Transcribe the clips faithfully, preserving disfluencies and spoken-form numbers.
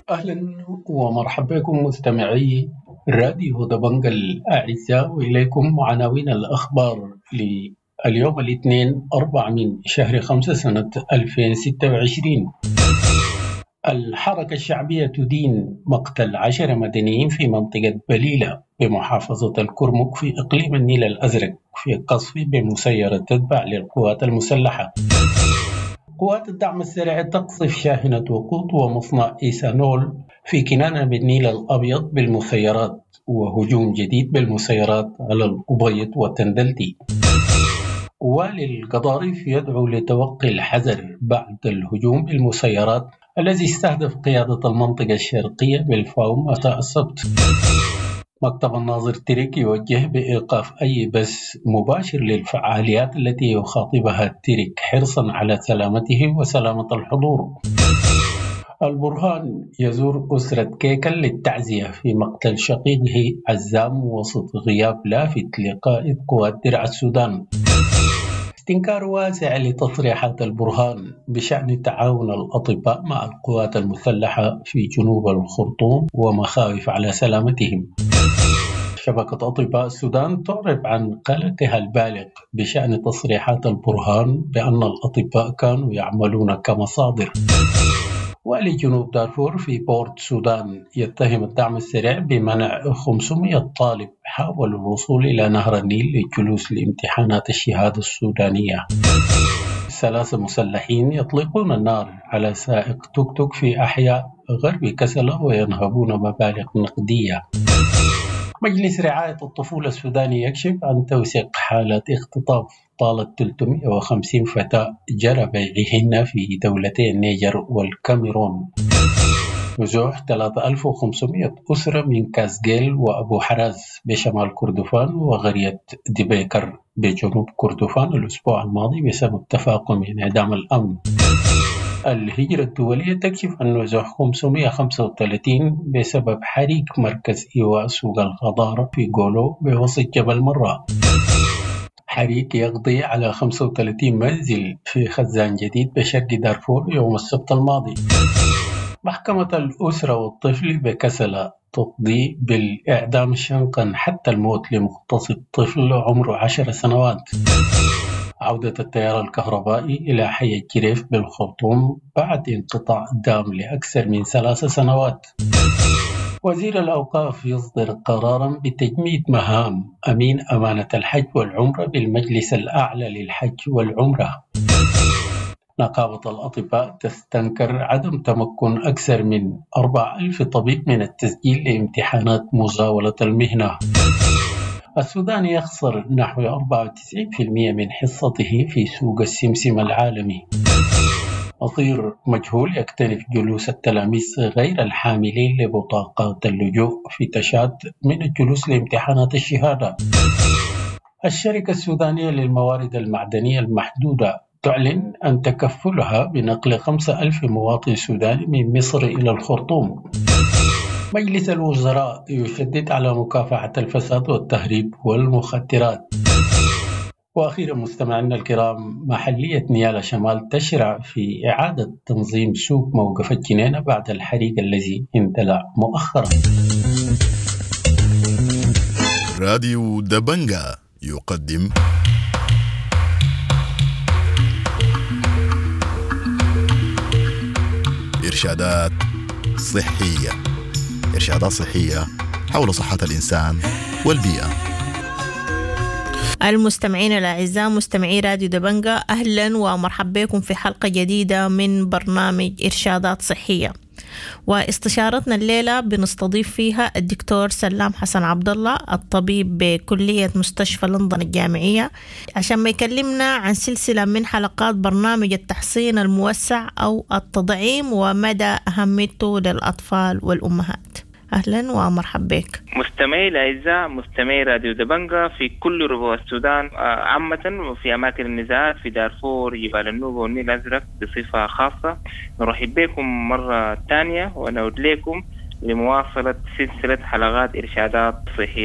أهلا ومرحبا بكم مستمعي راديو دبنج الأعزاء، وإليكم عناوين الأخبار لليوم الاثنين أربعة من شهر خمسة سنة ألفين وستة وعشرين. الحركة الشعبية تدين مقتل عشر مدنيين في منطقة بليلة بمحافظة الكرمك في إقليم النيل الأزرق في قصف بمسيرة تتبع للقوات المسلحة. قوات الدعم السريع تقصف شاحنة وقود ومصنع إيثانول في كنانة بالنيل الأبيض بالمسيرات، وهجوم جديد بالمسيرات على الأبيض والتندلتي. والي القضارف يدعو لتوقي الحذر بعد الهجوم بالمسيرات الذي استهدف قيادة المنطقة الشرقية بالفاوم مساء السبت. مكتب الناظر تريك يوجه بإيقاف أي بث مباشر للفعاليات التي يخاطبها تريك حرصا على سلامته وسلامة الحضور. البرهان يزور أسرة كيكل للتعزية في مقتل شقيقه عزام وسط غياب لافت لقائد قوات درع السودان. استنكار واسع لتصريحات البرهان بشأن تعاون الأطباء مع القوات المسلحة في جنوب الخرطوم ومخاوف على سلامتهم. شبكة أطباء السودان تعرب عن قلقها البالغ بشأن تصريحات البرهان بأن الأطباء كانوا يعملون كمصادر. والي جنوب دارفور في بورت سودان يتهم الدعم السريع بمنع خمسمائة طالب حاولوا الوصول إلى نهر النيل للجلوس لامتحانات الشهادة السودانية. ثلاثة مسلحين يطلقون النار على سائق توك توك في أحياء غرب كسلة وينهبون مبالغ نقدية. مجلس رعاية الطفولة السوداني يكشف عن توثيق حالات اختطاف طالت ثلاثمائة وخمسين فتاة جرى بيعهن في دولتي النيجر والكاميرون. نزوح ثلاثة آلاف وخمسمائة أسرة من كاسجيل وأبو حراز بشمال كردفان وغرية ديبيكر بجنوب كردفان الأسبوع الماضي بسبب تفاقم انعدام الأمن. الهجرة الدولية تكشف عن نزوح خمسمائة وخمسة وثلاثين بسبب حريق مركز إيواء سوق الخضار في غولو بوسط جبل مرة. حريق يقضي على خمسة وثلاثين منزل في خزان جديد بشرق دارفور يوم السبت الماضي. محكمة الأسرة والطفل بكسلة تقضي بالإعدام شنقا حتى الموت لمغتصب طفل عمره عشر سنوات. عودة التيار الكهربائي إلى حي الجريف بالخرطوم بعد انقطاع دام لأكثر من ثلاث سنوات. وزير الأوقاف يصدر قراراً بتجميد مهام أمين أمانة الحج والعمرة بالمجلس الأعلى للحج والعمرة. نقابة الأطباء تستنكر عدم تمكن أكثر من أربعة آلاف طبيب من التسجيل لامتحانات مزاولة المهنة. السودان يخسر نحو أربعة وتسعين بالمئة من حصته في سوق السمسم العالمي. مصير مجهول يكتنف جلوس التلاميذ غير الحاملين لبطاقات اللجوء في تشاد من الجلوس لامتحانات الشهادة. الشركة السودانية للموارد المعدنية المحدودة تعلن عن تكفلها بنقل خمسة آلاف مواطن سوداني من مصر إلى الخرطوم. مجلس الوزراء يشدد على مكافحة الفساد والتهريب والمخدرات. وأخيرا مستمعينا الكرام، محلية نيالا شمال تشرع في إعادة تنظيم سوق موقف الجنينة بعد الحريق الذي اندلع مؤخرا. راديو دبنجا يقدم إرشادات صحية إرشادات صحية حول صحة الإنسان والبيئة. المستمعين الأعزاء مستمعي راديو دبنجا، أهلا ومرحبا بكم في حلقة جديدة من برنامج إرشادات صحية. واستشارتنا الليلة بنستضيف فيها الدكتور سلام حسن عبد الله، الطبيب بكلية مستشفى لندن الجامعية، عشان ما يكلمنا عن سلسلة من حلقات برنامج التحصين الموسع أو التضعيم ومدى أهميته للأطفال والأمهات. أهلا ومرحبا بك مستمعي الأعزاء، مستمعي راديو دبنجا في كل ربوع السودان عامة وفي أماكن النزاعات في دارفور، جبال النوبة والنيل الأزرق بصفة خاصة. نرحب بكم مرة ثانية ونعود لكم لمواصلة سلسلة حلقات إرشادات صحية.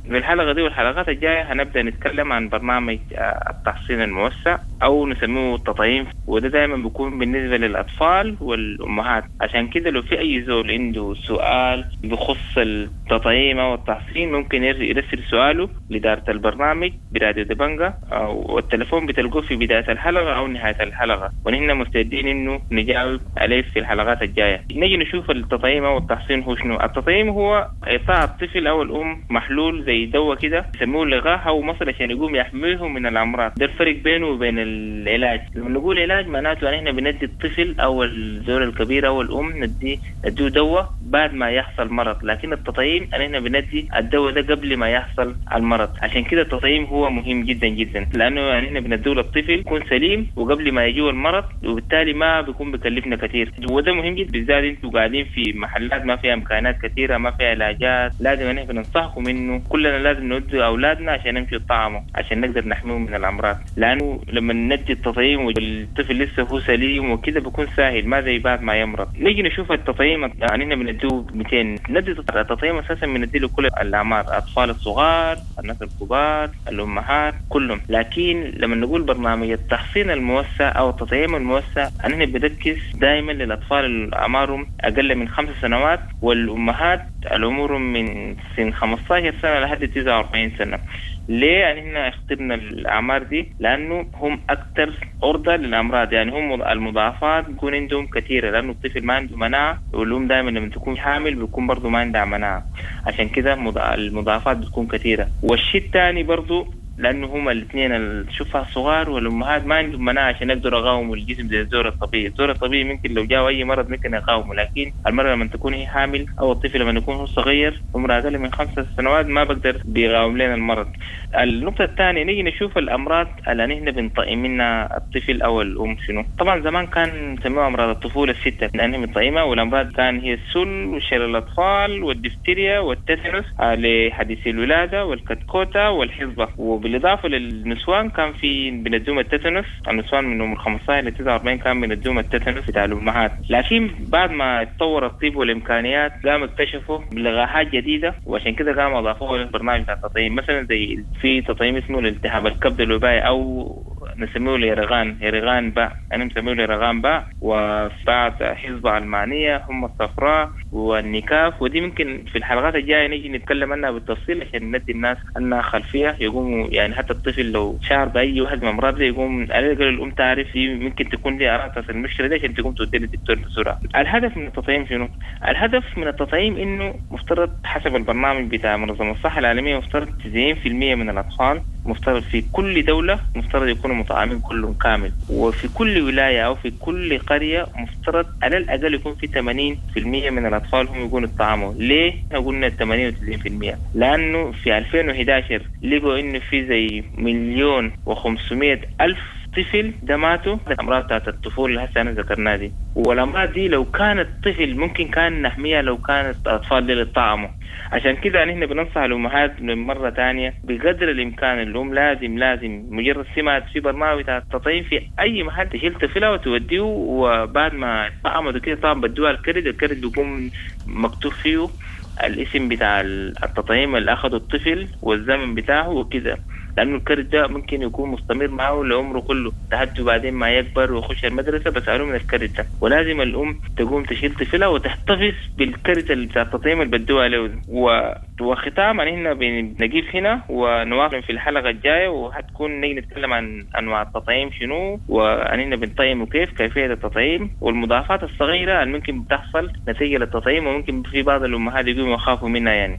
في الحلقة دي والحلقات الجاية هنبدأ نتكلم عن برنامج التحصين الموسع أو نسميه التطعيم، وده دائما بيكون بالنسبة للأطفال والأمهات. عشان كده لو في أي زول عنده سؤال بخص التطعيم أو التحصين ممكن يرسل سؤاله لإدارة البرنامج براديو دبنجة، أو التليفون بتلقوه في بداية الحلقة أو نهاية الحلقة، ونحن مستعدين إنه نجاوب عليه في الحلقات الجاية. نيجي نشوف التطعيم أو التحصين هو شنو. التطعيم هو إعطاء الطفل أو الأم محلول زي دواء كده يسموه لقاح أو مصل عشان يقوم يحميهم من الأمراض. ده الفرق بينه وبين العلاج. لما نقول علاج معناته أن إحنا بندي الطفل أو الزول الكبير أو الأم ندي نديه دواء بعد ما يحصل مرض، لكن التطعيم أن إحنا بندي الدواء ده قبل ما يحصل المرض. عشان كده التطعيم هو مهم جدا جدا، لأنه إحنا بنديه للطفل يكون سليم وقبل ما يجيه المرض، وبالتالي ما بيكون بكلفنا كثير. وده مهم جدا بالذات أنتوا قاعدين في محلات ما فيها إمكانات كثيرة، ما فيها علاجات. لازم إحنا ننصحكم إنه كلنا لازم ندي أولادنا عشان نمشي الطعام عشان نقدر نحميهم من الأمراض، لأنه لما ندي التطعيم والطفل لسه هو سليم وكده بيكون سهل، ما زي بعد ما يمرض. نيجي نشوف التطعيم، يعني إحنا بنديه مئتين. ندي التطعيم أساسا بنديه لكل الأعمار، الأطفال الصغار، الناس الكبار، الأمهات، كلهم. لكن لما نقول برنامج التحصين الموسع أو التطعيم الموسع أننا بنركز دائما للأطفال اللي أعمارهم أقل من خمس سنوات والأمهات الأمور من سن خمسة عشر سنة لحد تسعة وأربعين سنة. ليه يعني هنا اخترنا الأعمار دي؟ لأنه هم أكثر عرضة للأمراض، يعني هم المضاعفات بيكون عندهم كثيرة، لأنه الطفل ما عنده مناعة، والأم دائما لما تكون حامل بيكون برضو ما عندها مناعة، عشان كده المضاعفات بتكون كثيرة. والشيء الثاني برضو لأنه هما الاثنين الشفع الصغار والأمهات ما عندهم مناعة عشان يقدروا يقاوموا الجسم زي الزور الطبيعي. الزور الطبيعي ممكن لو جاء أي مرض ممكن يقاومه، لكن المرة لما تكون هي حامل أو الطفل لما يكون هو صغير عمره أقل من خمسة سنوات ما بقدر بيقاوم لنا المرض. النقطة الثانية نيجي نشوف الأمراض اللي نحن بنطعم منها الطفل أو الأم شنو. طبعا زمان كان نسميها أمراض الطفولة الستة لأنها بنطعمها، والأمراض كان هي السل وشلل الأطفال والدفتيريا والتيتانوس لحديث الولادة والكتكوتة والحصبة. بالإضافة للنسوان كان في بندوم التيتانوس، النسوان من عمر خمسة عشر إلى تسعة وأربعين كان بندوم التيتانوس بتاع الأمهات. لكن بعد ما تطور الطب والإمكانيات قام اكتشفوا لقاحات جديدة، وعشان كده قاموا أضافوها للبرنامج بتاع التطعيم. مثلا زي في تطعيم اسمه الالتهاب الكبد الوبائي أو نسميه ليرغان يرغان باء، أنا مسميه ليرغان باء، وبعد حصبة علمانية هم الصفراء والنكاف. ودي ممكن في الحلقات الجاية نيجي نتكلم عنها بالتفصيل عشان ندي الناس أنها خلفية يقوموا، يعني حتى الطفل لو شعر بأي واحد من أمراض يقوم على الأقل الأم تعرف دي ممكن تكون لي أعراض المشكلة دي عشان تقوم تودي للدكتور بسرعة. الهدف من التطعيم شنو؟ الهدف من التطعيم إنه مفترض حسب البرنامج بتاع منظمة الصحة العالمية مفترض تسعين بالمئة من الأطفال مفترض في كل دولة مفترض يكونوا مطعمين كلهم كامل، وفي كل ولاية أو في كل قرية مفترض على الأقل يكون في ثمانين بالمئة من الأطفال هم يكونوا يطعموا. ليه قلنا ثمانين وتسعين بالمئة؟ لأنه في ألفين وإحدى عشر لقوا إنه في زي مليون وخمسمائة ألف طفل ده ماتوا الأمراض بتاعت الطفولة اللي هسه أنا ذكرناها دي. والأمراض دي لو كانت طفل ممكن كان نحميها لو كانت أطفال دي للطعام. عشان كده نحن بننصح الأمهات من مرة تانية بقدر الإمكان الأم لازم لازم مجرد سمعت في برنامج بتاع التطعيم في أي محل تشيل طفلها وتوديه، وبعد ما طعمه كده طبعا بدوها الكرد، الكرد بيكون مكتوب فيه الاسم بتاع التطعيم اللي أخذه الطفل والزمن بتاعه وكده، لأنه الكرد ده ممكن يكون مستمر معه لعمره كله لحد بعدين ما يكبر ويخش المدرسة بس قالوا من الكرد ده. ولازم الأم تقوم تشيل طفلها وتحتفظ بالكرد اللي بتاع التطعيم اللي بدوها له. و... وختاما هنا بنجيب هنا ونواصل في الحلقة الجاية، وهتكون نيجي نتكلم عن أنواع التطعيم شنو، وأننا بنطعم وكيف كيفية التطعيم والمضاعفات الصغيرة اللي ممكن بتحصل نتيجة للتطعيم، وممكن في بعض الأمهات يقوموا يخافوا منها يعني.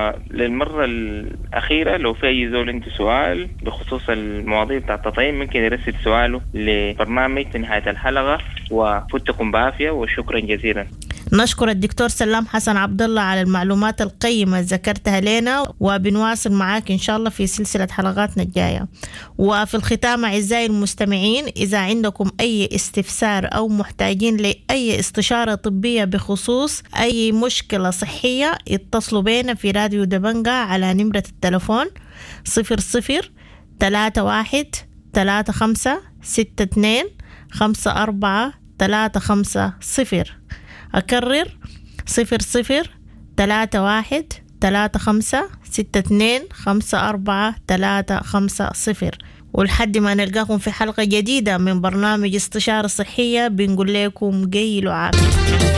وللمرة الأخيرة لو في أي زول عنده سؤال بخصوص المواضيع بتاع التطعيم ممكن يرسل سؤاله لبرنامج في نهاية الحلقة، وفتكم بعافية وشكرا جزيلا. نشكر الدكتور سلام حسن عبد الله على المعلومات القيمة ذكرتها لنا، وبنواصل معاك إن شاء الله في سلسلة حلقاتنا الجاية. وفي الختام أعزائي المستمعين، إذا عندكم أي استفسار أو محتاجين لأي استشارة طبية بخصوص أي مشكلة صحية اتصلوا بينا في راديو دبنجة على نمرة التلفون صفر صفر تلاتة واحد تلاتة خمسة ستة اتنين خمسة أربعة تلاتة خمسة صفر. أكرر صفر صفر تلاتة واحد ثلاثة خمسة ستة اثنين خمسة أربعة ثلاثة خمسة صفر. ولحد ما نلقاكم في حلقة جديدة من برنامج استشارة صحية بنقول لكم قيلوا عافية.